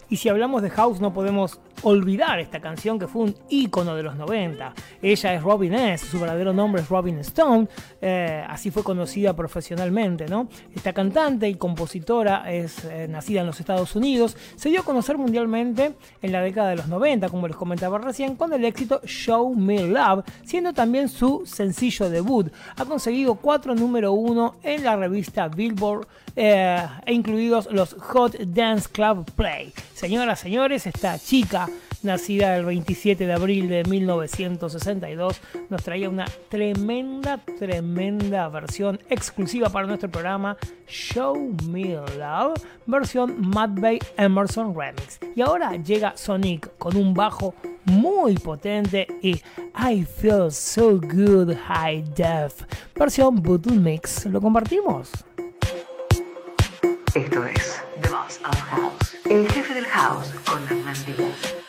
Y si hablamos de house no podemos olvidar esta canción que fue un ícono de los 90. Ella es Robin S., su verdadero nombre es Robin Stone, así fue conocida profesionalmente, ¿no? Esta cantante y compositora es nacida en los Estados Unidos, se dio a conocer mundialmente en la década de los 90, como les comentaba recién, con el éxito Show Me Love, siendo también su sencillo debut. Ha conseguido 4 número 1 en la revista Billboard e incluidos los Hot Dance Club Play. Señoras, señores, esta chica, nacida el 27 de abril de 1962, nos traía una tremenda versión exclusiva para nuestro programa, Show Me Love, versión Mudvayne Emerson Remix. Y ahora llega Sonic con un bajo muy potente y I Feel So Good High Def, versión Voodoo Mix. ¿Lo compartimos? Esto es The Boss of House, el jefe del house con Hernán Díaz.